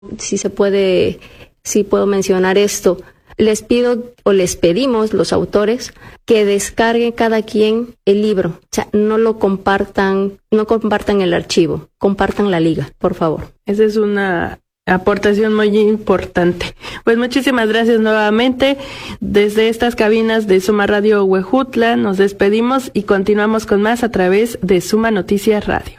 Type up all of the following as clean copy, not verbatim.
Si se puede, si puedo mencionar esto, les pido o les pedimos los autores que descarguen cada quien el libro. O sea, no lo compartan, no compartan el archivo, compartan la liga, por favor. Esa es una aportación muy importante. Pues muchísimas gracias nuevamente. Desde estas cabinas de Suma Radio Huejutla nos despedimos y continuamos con más a través de Suma Noticias Radio.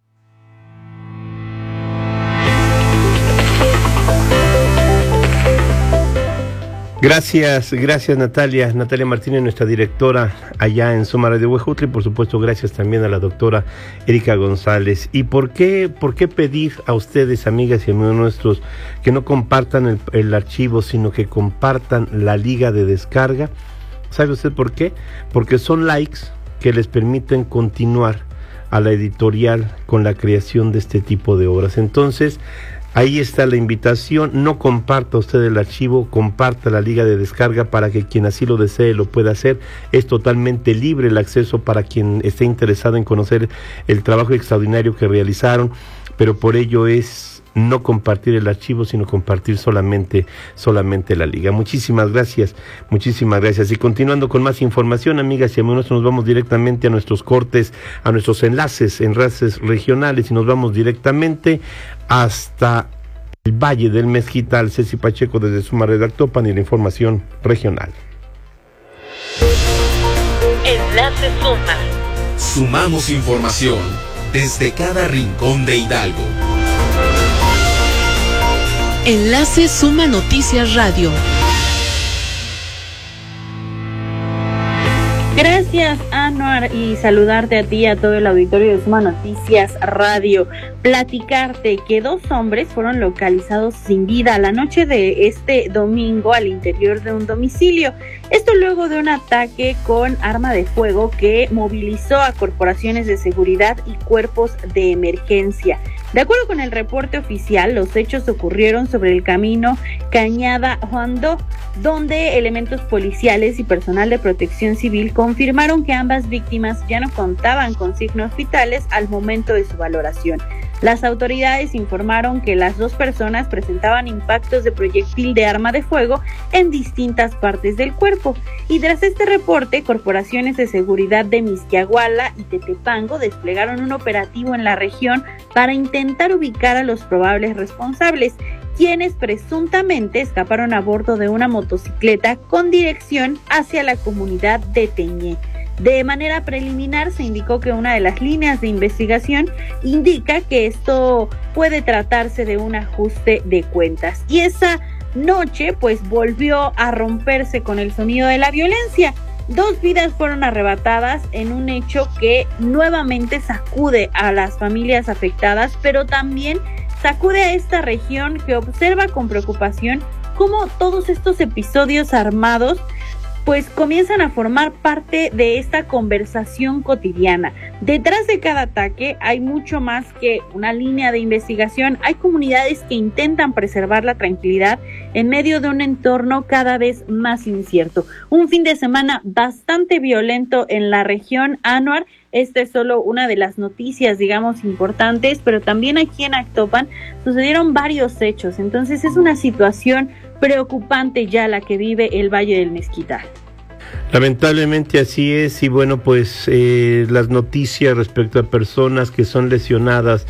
Gracias Natalia Martínez, nuestra directora allá en Suma Radio Huejutla, y por supuesto gracias también a la doctora Erika González. ¿Y por qué pedir a ustedes, amigas y amigos nuestros, que no compartan el archivo, sino que compartan la liga de descarga? ¿Sabe usted por qué? Porque son likes que les permiten continuar a la editorial con la creación de este tipo de obras. Entonces, ahí está la invitación. No comparta usted el archivo, comparta la liga de descarga para que quien así lo desee lo pueda hacer. Es totalmente libre el acceso para quien esté interesado en conocer el trabajo extraordinario que realizaron, pero por ello es no compartir el archivo, sino compartir solamente la liga. Muchísimas gracias. Y continuando con más información, amigas y amigos, nos vamos directamente a nuestros cortes, a nuestros enlaces regionales, y nos vamos directamente hasta el Valle del Mezquital. Ceci Pacheco desde Suma Redactopan y la información regional. Enlace Suma. Sumamos información desde cada rincón de Hidalgo. Enlace Suma Noticias Radio. Gracias, Anuar, y saludarte a ti y a todo el auditorio de Suma Noticias Radio. Platicarte que 2 hombres fueron localizados sin vida la noche de este domingo al interior de un domicilio. Esto luego de un ataque con arma de fuego que movilizó a corporaciones de seguridad y cuerpos de emergencia. De acuerdo con el reporte oficial, los hechos ocurrieron sobre el camino Cañada Hondo, donde elementos policiales y personal de protección civil confirmaron que ambas víctimas ya no contaban con signos vitales al momento de su valoración. Las autoridades informaron que las 2 personas presentaban impactos de proyectil de arma de fuego en distintas partes del cuerpo. Y tras este reporte, corporaciones de seguridad de Mixquiahuala y Tetepango desplegaron un operativo en la región para intentar ubicar a los probables responsables, quienes presuntamente escaparon a bordo de una motocicleta con dirección hacia la comunidad de Teñé. De manera preliminar se indicó que una de las líneas de investigación indica que esto puede tratarse de un ajuste de cuentas. Y esa noche pues volvió a romperse con el sonido de la violencia. 2 vidas fueron arrebatadas en un hecho que nuevamente sacude a las familias afectadas, pero también sacude a esta región que observa con preocupación cómo todos estos episodios armados pues comienzan a formar parte de esta conversación cotidiana. Detrás de cada ataque hay mucho más que una línea de investigación. Hay comunidades que intentan preservar la tranquilidad en medio de un entorno cada vez más incierto. Un fin de semana bastante violento en la región, Anuar. Esta es solo una de las noticias, digamos, importantes, pero también aquí en Actopan sucedieron varios hechos. Entonces es una situación preocupante ya la que vive el Valle del Mezquital. Lamentablemente así es, y bueno, pues las noticias respecto a personas que son lesionadas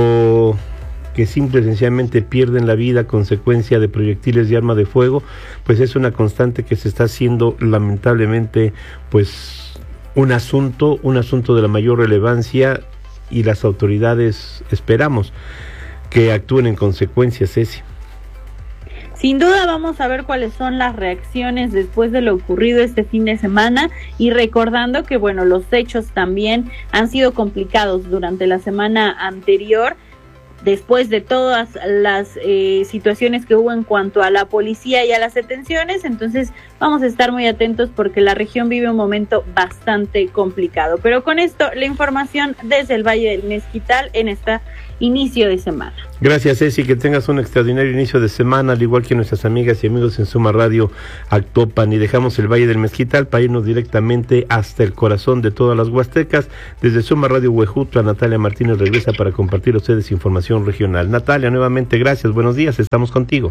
o que simple y sencillamente pierden la vida a consecuencia de proyectiles de arma de fuego, pues es una constante que se está haciendo lamentablemente pues un asunto de la mayor relevancia, y las autoridades esperamos que actúen en consecuencia, Ceci. Sin duda vamos a ver cuáles son las reacciones después de lo ocurrido este fin de semana, y recordando que bueno, los hechos también han sido complicados durante la semana anterior, después de todas las situaciones que hubo en cuanto a la policía y a las detenciones. Entonces vamos a estar muy atentos porque la región vive un momento bastante complicado. Pero con esto, la información desde el Valle del Mezquital en esta inicio de semana. Gracias, Ceci, que tengas un extraordinario inicio de semana, al igual que nuestras amigas y amigos en Suma Radio Actopan. Y dejamos el Valle del Mezquital para irnos directamente hasta el corazón de todas las huastecas. Desde Suma Radio Huejutla, Natalia Martínez regresa para compartir a ustedes información regional. Natalia, nuevamente gracias, buenos días, estamos contigo.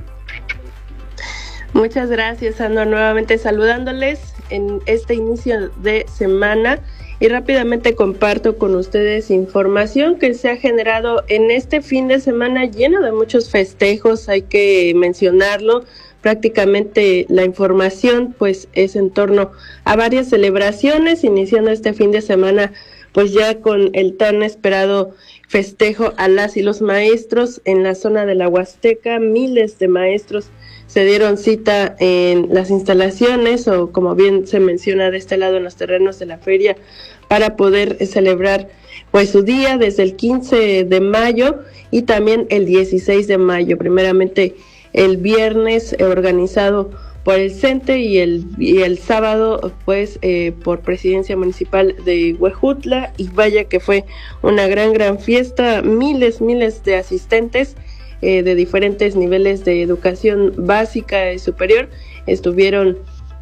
Muchas gracias, ando nuevamente saludándoles en este inicio de semana. Y rápidamente comparto con ustedes información que se ha generado en este fin de semana lleno de muchos festejos, hay que mencionarlo. Prácticamente la información pues es en torno a varias celebraciones, iniciando este fin de semana pues ya con el tan esperado festejo a las y los maestros en la zona de la Huasteca. Miles de maestros se dieron cita en las instalaciones, o como bien se menciona de este lado, en los terrenos de la feria, para poder celebrar pues su día desde el 15 de mayo y también el 16 de mayo. Primeramente el viernes organizado por el CENTE y el sábado pues por Presidencia Municipal de Huejutla, y vaya que fue una gran fiesta, miles de asistentes de diferentes niveles de educación básica y superior estuvieron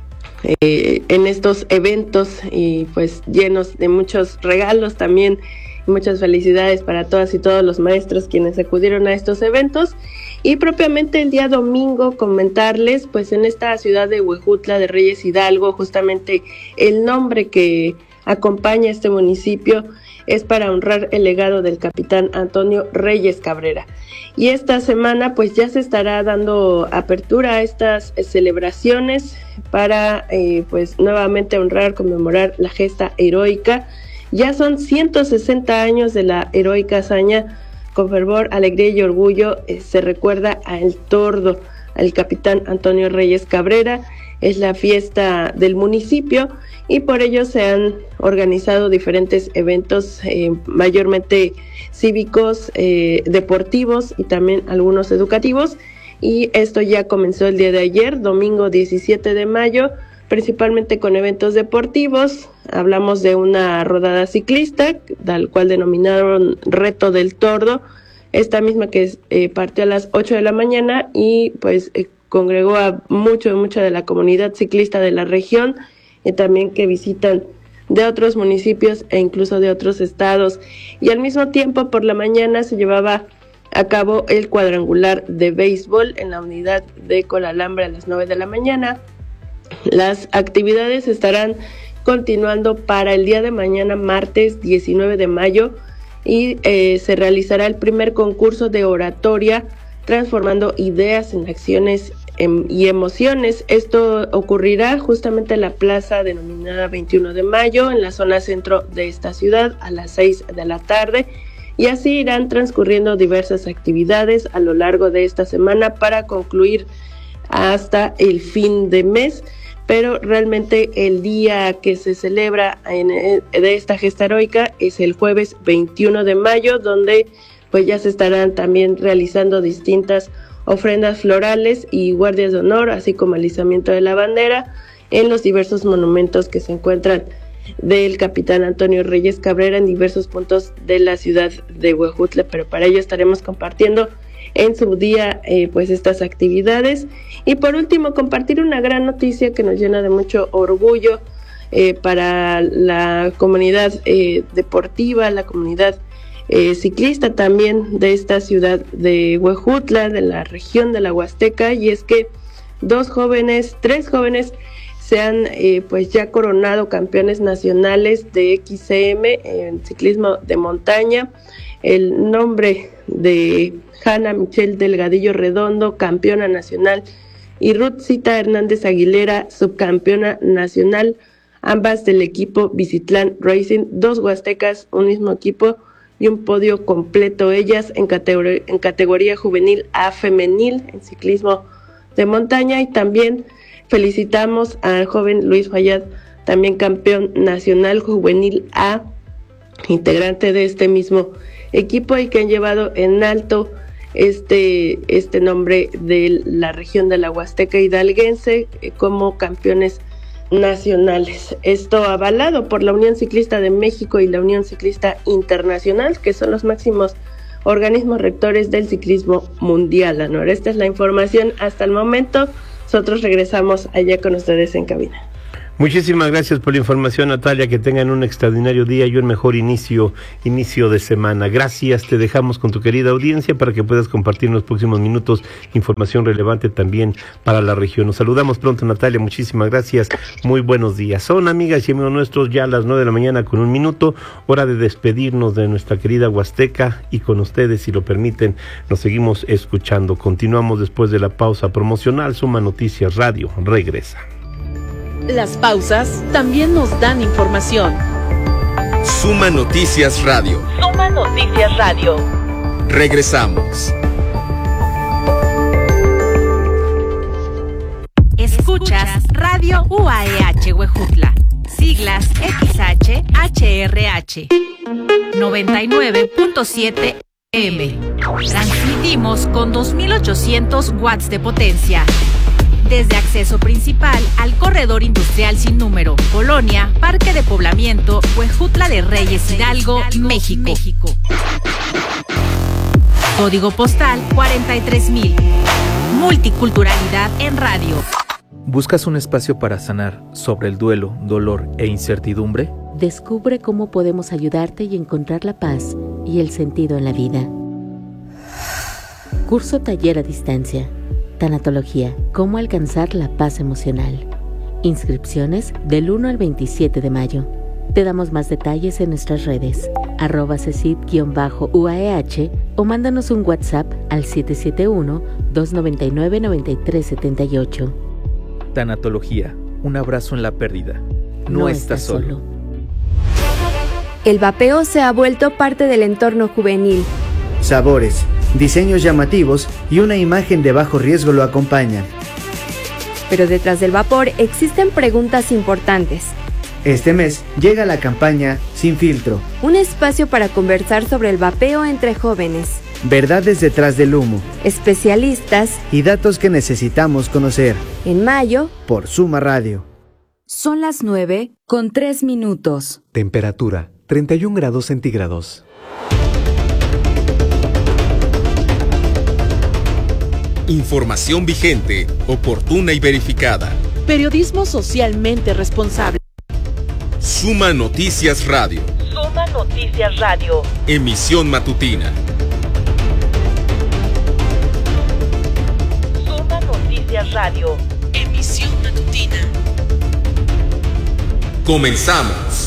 en estos eventos, y pues llenos de muchos regalos también, muchas felicidades para todas y todos los maestros quienes acudieron a estos eventos. Y propiamente el día domingo comentarles, pues en esta ciudad de Huejutla de Reyes Hidalgo, justamente el nombre que acompaña este municipio es para honrar el legado del capitán Antonio Reyes Cabrera. Y esta semana pues ya se estará dando apertura a estas celebraciones para pues nuevamente honrar, conmemorar la gesta heroica. Ya son 160 años de la heroica hazaña. Con fervor, alegría y orgullo se recuerda al tordo, al capitán Antonio Reyes Cabrera. Es la fiesta del municipio y por ello se han organizado diferentes eventos, mayormente cívicos, deportivos y también algunos educativos. Y esto ya comenzó el día de ayer, domingo 17 de mayo, principalmente con eventos deportivos. Hablamos de una rodada ciclista, tal cual denominaron Reto del Tordo, esta misma que partió a las 8 de la mañana y pues congregó a mucha de la comunidad ciclista de la región, y también que visitan de otros municipios e incluso de otros estados. Y al mismo tiempo por la mañana se llevaba a cabo el cuadrangular de béisbol en la unidad de Colalambre a las 9 de la mañana. Las actividades estarán continuando para el día de mañana, martes 19 de mayo, y se realizará el primer concurso de oratoria, transformando ideas en acciones y emociones. Esto ocurrirá justamente en la plaza denominada 21 de mayo, en la zona centro de esta ciudad, a las 6 de la tarde, y así irán transcurriendo diversas actividades a lo largo de esta semana para concluir hasta el fin de mes. Pero realmente el día que se celebra de esta gesta heroica es el jueves 21 de mayo, donde pues ya se estarán también realizando distintas ofrendas florales y guardias de honor, así como el izamiento de la bandera en los diversos monumentos que se encuentran del capitán Antonio Reyes Cabrera en diversos puntos de la ciudad de Huejutla. Pero para ello estaremos compartiendo en su día pues estas actividades. Y por último, compartir una gran noticia que nos llena de mucho orgullo para la comunidad deportiva, la comunidad ciclista también de esta ciudad de Huejutla, de la región de la Huasteca, y es que tres jóvenes se han pues ya coronado campeones nacionales de XCM en ciclismo de montaña. El nombre de Hanna Michelle Delgadillo Redondo, campeona nacional, y Ruth Cita Hernández Aguilera, subcampeona nacional, ambas del equipo Bicitlán Racing, dos huastecas, un mismo equipo y un podio completo, ellas en categoría juvenil A femenil en ciclismo de montaña. Y también felicitamos al joven Luis Fayad, también campeón nacional juvenil A, integrante de este mismo equipo, y que han llevado en alto este nombre de la región de la Huasteca hidalguense como campeones nacionales. Esto avalado por la Unión Ciclista de México y la Unión Ciclista Internacional, que son los máximos organismos rectores del ciclismo mundial, Anor. Esta es la información hasta el momento. Nosotros regresamos allá con ustedes en cabina. Muchísimas gracias por la información, Natalia, que tengan un extraordinario día y un mejor inicio de semana. Gracias, te dejamos con tu querida audiencia para que puedas compartir en los próximos minutos información relevante también para la región. Nos saludamos pronto, Natalia, muchísimas gracias, muy buenos días. Son, amigas y amigos nuestros, ya a las 9 de la mañana con 1 minuto, hora de despedirnos de nuestra querida Huasteca, y con ustedes, si lo permiten, nos seguimos escuchando. Continuamos después de la pausa promocional. Suma Noticias Radio regresa. Las pausas también nos dan información. Suma Noticias Radio. Suma Noticias Radio. Regresamos. Escuchas Radio UAEH Huejutla. Siglas XH-HRH. 99.7 M. Transmitimos con 2800 watts de potencia. Desde acceso principal al corredor industrial sin número, Colonia, Parque de Poblamiento, Huejutla de Reyes Hidalgo, México. Código postal 43,000. Multiculturalidad en radio. ¿Buscas un espacio para sanar sobre el duelo, dolor e incertidumbre? Descubre cómo podemos ayudarte y encontrar la paz y el sentido en la vida. Curso taller a distancia. Tanatología, cómo alcanzar la paz emocional. Inscripciones del 1 al 27 de mayo. Te damos más detalles en nuestras redes, @cecit_UAEH, o mándanos un WhatsApp al 771-299-9378. Tanatología, un abrazo en la pérdida. No estás solo. El vapeo se ha vuelto parte del entorno juvenil. Sabores, diseños llamativos y una imagen de bajo riesgo lo acompañan. Pero detrás del vapor existen preguntas importantes. Este mes llega la campaña Sin Filtro. Un espacio para conversar sobre el vapeo entre jóvenes. Verdades detrás del humo. Especialistas. Y datos que necesitamos conocer. En mayo. Por Suma Radio. Son las 9:03. Temperatura 31 grados centígrados. Información vigente, oportuna y verificada. Periodismo socialmente responsable. Suma Noticias Radio. Suma Noticias Radio. Emisión matutina. Suma Noticias Radio. Emisión matutina. Comenzamos.